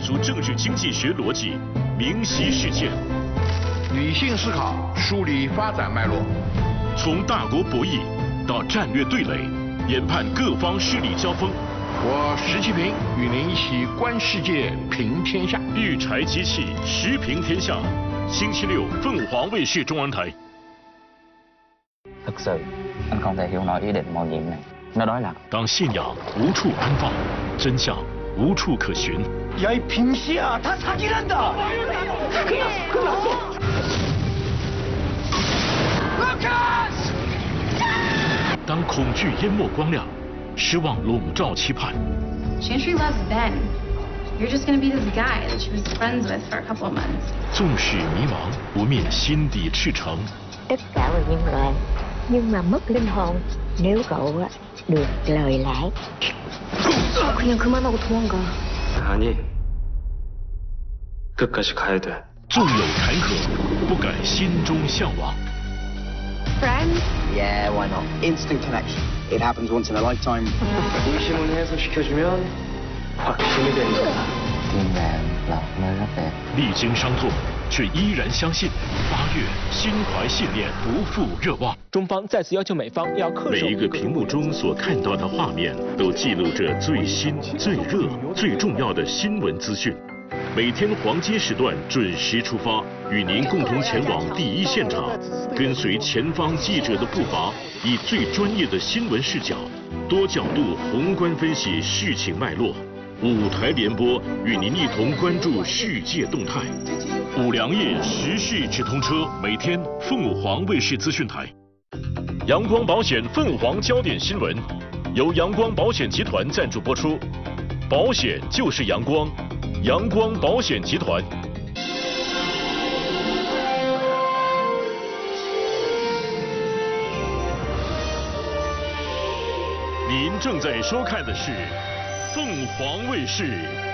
足政治经济学逻辑，明晰事件， 理性思考，梳理发展脉络， 从大国博弈到战略对垒，研判各方势力交锋。 我石其平与您一起观世界，评天下。 育才机器，时评天下。星期六，凤凰卫視中文台。 thực sự anh không thể hiểu nổi ý định mạo nhiệm này. Nó nói là 当信仰无处安放，真相无处可寻。 야, 이 빙시야, 다 사기란다! 루카스! 当恐惧淹没光亮，失望笼罩期盼。 Chantry loves Ben. You're just gonna be this guy that she was friends with for a couple of months. 纵使迷茫，不灭心底赤诚。 Tất cả là nhân loại, nhưng mà mất linh hồn nếu cậu được lời lãi. 그냥 그만하고 도망가. 아니 끝까지 가야 돼. 纵有坎坷，不改心中向往。 Friends? Yeah, why not? Instant connection. It happens once in a lifetime. 의심은 해소시켜주면 확신이 되는 거야. Tim bạn là nơi rất đẹp. 历经伤痛，却依然相信，发跃心怀信念，不负热望。 中方再次要求美方要恪守。 每一个屏幕中所看到的画面，都记录着最新、最热、最重要的新闻资讯。每天黄金时段准时出发，与您共同前往第一现场，跟随前方记者的步伐，以最专业的新闻视角，多角度宏观分析事情脉络。5台联播，与您一同关注世界动态。五粮液时事直通车，每天凤凰卫视资讯台。 阳光保险凤凰焦点新闻，由阳光保险集团赞助播出。保险就是阳光，阳光保险集团。您正在收看的是凤凰卫视